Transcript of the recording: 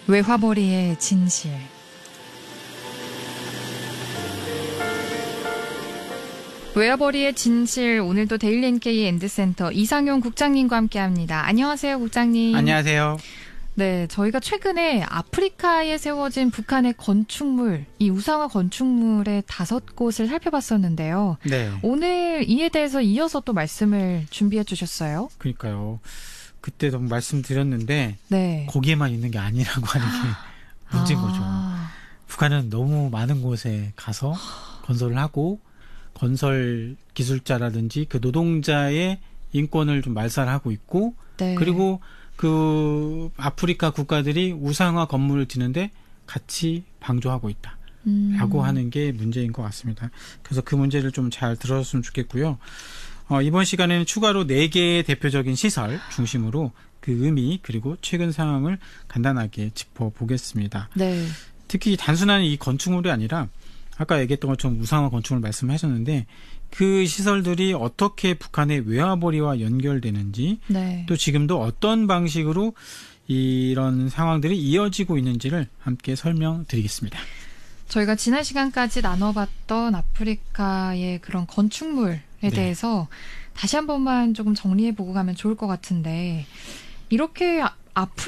외화벌이의 진실. 외화벌이의 진실, 오늘도 데일리 NK 엔드센터 이상용 국장님과 함께합니다. 안녕하세요, 국장님. 안녕하세요. 네, 저희가 최근에 아프리카에 세워진 북한의 건축물, 이 우상화 건축물의 5곳을 살펴봤었는데요. 네. 오늘 이에 대해서 이어서 또 말씀을 준비해 주셨어요. 그러니까요. 그때도 말씀드렸는데 네. 거기에만 있는 게 아니라고 하는 게 문제인 거죠. 북한은 너무 많은 곳에 가서 건설을 하고 건설 기술자라든지 그 노동자의 인권을 좀 말살하고 있고 네. 그리고 그 아프리카 국가들이 우상화 건물을 짓는데 같이 방조하고 있다. 라고 하는 게 문제인 것 같습니다. 그래서 그 문제를 좀 잘 들었으면 좋겠고요. 이번 시간에는 추가로 4개의 대표적인 시설 중심으로 그 의미 그리고 최근 상황을 간단하게 짚어보겠습니다. 네. 특히 단순한 이 건축물이 아니라 아까 얘기했던 것처럼 우상화 건축물 말씀하셨는데 그 시설들이 어떻게 북한의 외화벌이와 연결되는지 네. 또 지금도 어떤 방식으로 이런 상황들이 이어지고 있는지를 함께 설명드리겠습니다. 저희가 지난 시간까지 나눠봤던 아프리카의 그런 건축물에 대해서 다시 한 번만 조금 정리해보고 가면 좋을 것 같은데 이렇게 아프리카